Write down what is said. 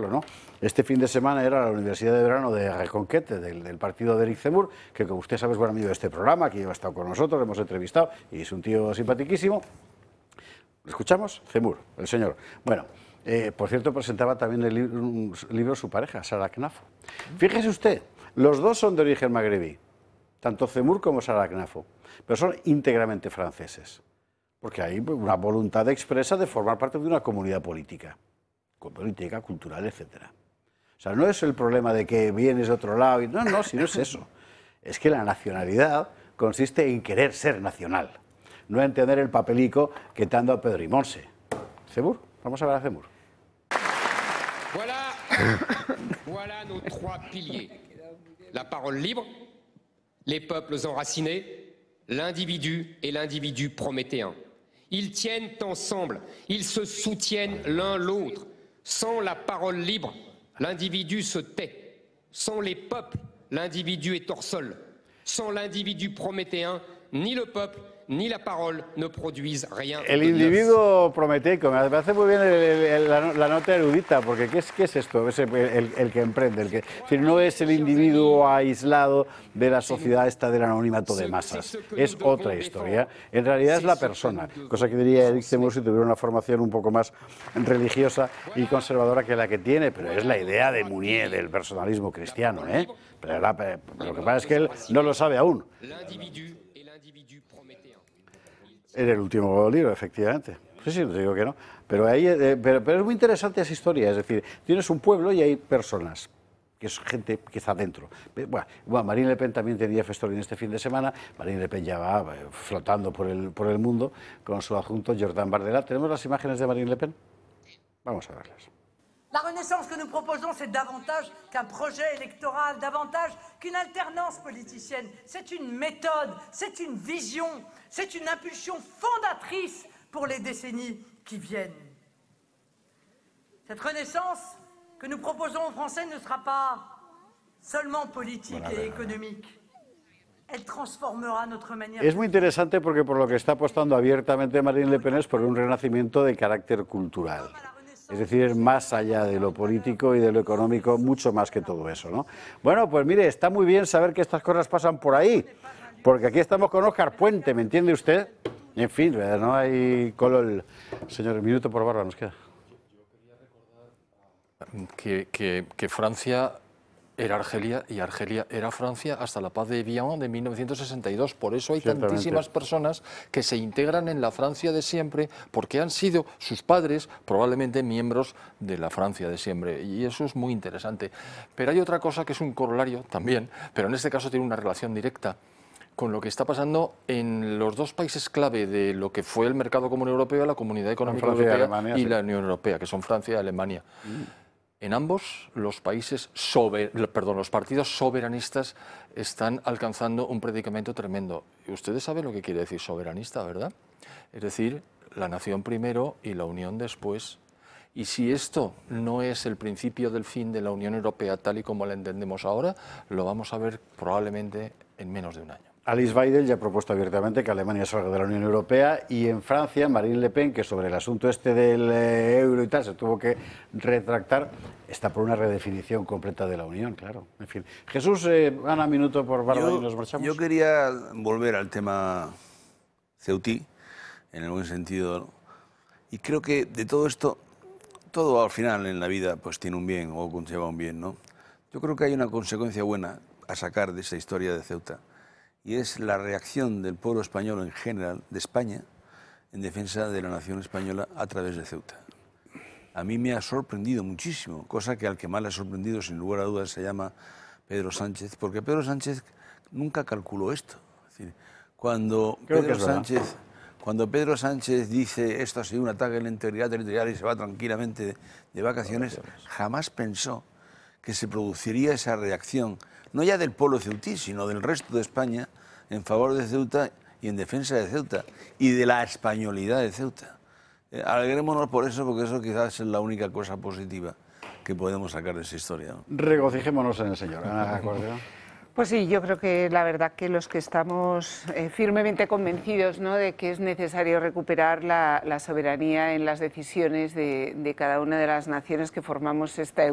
ejemplo, ¿no? Este fin de semana era la Universidad de Verano de Reconquete, del partido de Eric Zemmour, que como usted sabe es buen amigo de este programa, que ha estado con nosotros, lo hemos entrevistado y es un tío simpaticísimo. ¿Lo escuchamos? Zemmour, el señor. Bueno, por cierto, presentaba también un libro su pareja, Sara Knafo. Fíjese usted, los dos son de origen magrebí, tanto Zemmour como Sara Knafo, pero son íntegramente franceses, porque hay una voluntad expresa de formar parte de una comunidad política, cultural, etcétera. O sea, no es el problema de que vienes de otro lado, y no, si no es eso. Es que la nacionalidad consiste en querer ser nacional, no en tener el papelico que te han dado Pedro y Monse. ¿Zemmour? Vamos a ver a Zemmour. Voilà nos trois piliers. La parole libre, les peuples enracinés, l'individu et l'individu prométhéen. Ils tiennent ensemble, ils se soutiennent l'un l'autre. Sans la parole libre, l'individu se tait. Sans les peuples, l'individu est hors sol. Sans l'individu prométhéen, ni le peuple ni la parole ne produisent rien. El individuo prometeico, me hace muy bien la nota erudita, porque ¿qué es esto? Es el que emprende, es decir, no es el individuo aislado de la sociedad esta del anonimato de masas, es otra historia. En realidad es la persona, cosa que diría Eric Zemmour si tuviera una formación un poco más religiosa y conservadora que la que tiene, pero es la idea de Mounier, del personalismo cristiano, ¿eh? Pero lo que pasa es que él no lo sabe aún. En el último libro, efectivamente. Sí, no digo que no. Pero es muy interesante esa historia. Es decir, tienes un pueblo y hay personas, que es gente que está dentro. Bueno, Marine Le Pen también tenía festolín este fin de semana. Marine Le Pen ya va flotando por el mundo con su adjunto Jordan Bardella. ¿Tenemos las imágenes de Marine Le Pen? Vamos a verlas. La renaissance que nous proposons, c'est davantage qu'un projet électoral, davantage qu'une alternance politicienne. C'est une méthode, c'est une vision, c'est une impulsion fondatrice pour les décennies qui viennent. Cette renaissance que nous proposons aux Français ne sera pas seulement politique et économique. Elle transformera notre manière. Es muy interesante porque por lo que está apostando abiertamente Marine Le Pen es por un renacimiento de carácter cultural. Es decir, más allá de lo político y de lo económico, mucho más que todo eso, ¿no? Bueno, pues mire, está muy bien saber que estas cosas pasan por ahí, porque aquí estamos con Óscar Puente, ¿me entiende usted? En fin, no hay color. Señor, minuto por barba nos queda. Que Francia era Argelia y Argelia era Francia hasta la paz de Évian de 1962. Por eso hay tantísimas personas que se integran en la Francia de siempre, porque han sido sus padres probablemente miembros de la Francia de siempre. Y eso es muy interesante. Pero hay otra cosa que es un corolario también, pero en este caso tiene una relación directa con lo que está pasando en los dos países clave de lo que fue el mercado común europeo, la Comunidad Económica Europea y la Unión Europea, que son Francia y Alemania. En ambos, los partidos soberanistas están alcanzando un predicamento tremendo. Y ustedes saben lo que quiere decir soberanista, ¿verdad? Es decir, la nación primero y la unión después. Y si esto no es el principio del fin de la Unión Europea tal y como la entendemos ahora, lo vamos a ver probablemente en menos de un año. Alice Weidel ya ha propuesto abiertamente que Alemania salga de la Unión Europea y en Francia Marine Le Pen, que sobre el asunto este del euro y tal se tuvo que retractar, está por una redefinición completa de la Unión, claro. En fin, Jesús, gana minuto por barba y nos marchamos. Yo quería volver al tema ceutí, en el buen sentido, ¿no? Y creo que de todo esto, todo al final en la vida pues tiene un bien o conlleva un bien, ¿no? Yo creo que hay una consecuencia buena a sacar de esa historia de Ceuta, y es la reacción del pueblo español en general, de España, en defensa de la nación española a través de Ceuta. A mí me ha sorprendido muchísimo, cosa que al que más le ha sorprendido, sin lugar a dudas, se llama Pedro Sánchez, porque Pedro Sánchez nunca calculó esto. Es decir, cuando Pedro Sánchez dice esto ha sido un ataque a la integridad territorial y se va tranquilamente de vacaciones, jamás pensó que se produciría esa reacción, no ya del pueblo ceutí, sino del resto de España en favor de Ceuta y en defensa de Ceuta y de la españolidad de Ceuta. Alegrémonos por eso, porque eso quizás es la única cosa positiva que podemos sacar de esa historia, ¿no? Regocijémonos en el Señor. Ana Cordero. Pues sí, yo creo que la verdad que los que estamos firmemente convencidos, ¿no?, de que es necesario recuperar la soberanía en las decisiones de cada una de las naciones que formamos esta